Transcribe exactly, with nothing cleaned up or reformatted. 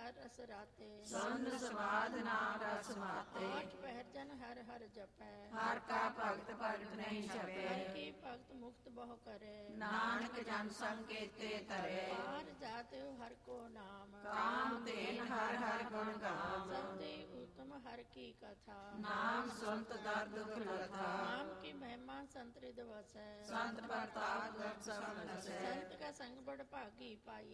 ਹਰ ਰਸ ਰਾਤੇ, ਸੁਨ ਸਵਾਦ ਨਾਮ ਰਸ ਮਾਤੇ। ਆਠ ਪਹਿਰ ਜਨ ਹਰ ਹਰ ਜਪੈ, ਹਰ ਕਾ ਭਗਤ ਭਗਤ ਨਹੀਂ ਹਰ ਛਪੈ। ਕੀ ਭਗਤ ਮੁਕਤ ਬਹੁ ਕਰੇ, ਨਾਨਕ ਜਨ ਸੰਕੇਤੇ ਧਰੇ। ਪਾਰ ਜਾਤੇ ਹਰ ਕੋ ਨਾਮ, ਕਾਮ ਤੇਨ ਹਰ ਹਰ ਗੁਣ ਗਾਮ। ਸੰਤੇ ਉਤਮ ਹਰ ਕੀ ਕਥਾ, ਨਾਮ ਸੁਨਤ ਦਰ ਦੁਖ ਲਥਾ। ਨਾਮ ਕੀ ਮਹਿਮਾ ਸੰਤ ਰਿਦ ਵਸੈ, ਸੰਤ ਪ੍ਰਤਾਪ ਗੁਰ ਸਭ ਨਸੈ। ਸੰਤ ਕਾ ਸੰਗ ਬੜ ਭਾਗੀ ਪਾਈ,